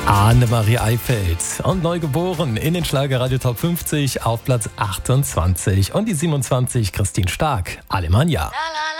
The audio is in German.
Annemarie Eifeld und Neugeboren in den Schlagerradio Top 50 auf Platz 28 und die 27 Christine Stark, Alemannia. La, la,